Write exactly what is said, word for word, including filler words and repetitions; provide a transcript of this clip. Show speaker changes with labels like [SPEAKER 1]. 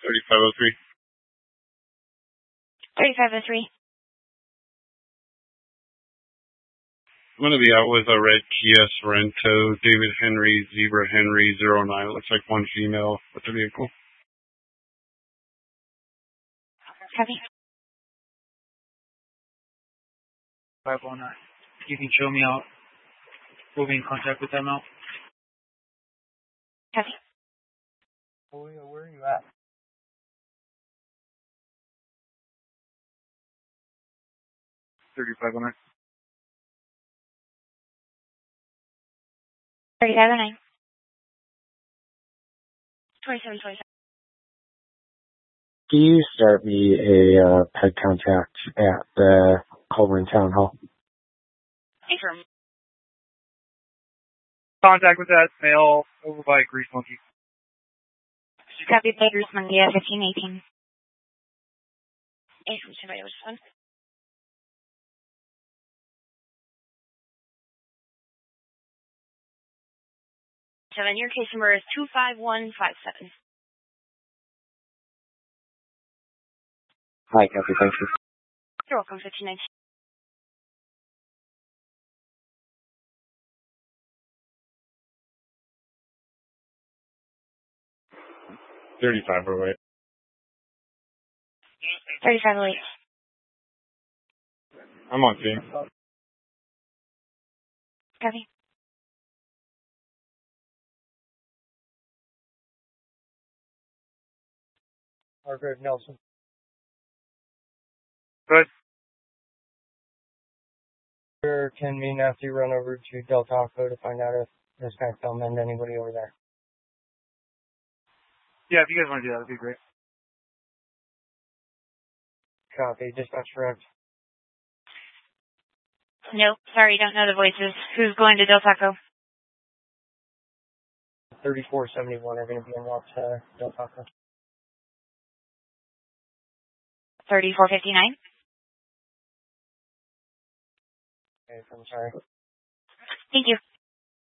[SPEAKER 1] thirty-five oh three.
[SPEAKER 2] thirty-five oh three.
[SPEAKER 1] I'm going to be out with a red Kia Sorento, David Henry, Zebra Henry, zero nine. It looks like one female with the vehicle.
[SPEAKER 2] Copy.
[SPEAKER 3] five oh nine. You can show me out. We'll be in contact with them out.
[SPEAKER 2] Copy.
[SPEAKER 3] Where, where are you at? thirty-five oh nine.
[SPEAKER 2] thirty-five oh nine. twenty-seven twenty-seven.
[SPEAKER 4] Can you start me a uh, ped contact at the Colburn Town Hall?
[SPEAKER 2] Confirm.
[SPEAKER 3] Contact with that male over by Grease Monkey.
[SPEAKER 2] Copy, by Grease Monkey at fifteen eighteen. eight from somebody was fun. Seven, your case number is two five one five seven.
[SPEAKER 4] Hi, copy, thank you.
[SPEAKER 2] You're welcome, fifteen nineteen.
[SPEAKER 1] thirty-five oh eight.
[SPEAKER 2] thirty-five oh eight.
[SPEAKER 1] I'm on scene.
[SPEAKER 2] Copy.
[SPEAKER 3] Margaret Nelson. Good. Can me and Matthew run over to Del Taco to find out if this guy filmed anybody over there? Yeah, if you guys want to do that, that'd be great. Copy. Dispatch correct.
[SPEAKER 2] Nope, sorry, don't know the voices. Who's going to Del Taco?
[SPEAKER 3] thirty-four seventy-one are going to be in route to Del Taco.
[SPEAKER 2] thirty-four fifty-nine.
[SPEAKER 3] Okay, I'm sorry.
[SPEAKER 2] Thank you.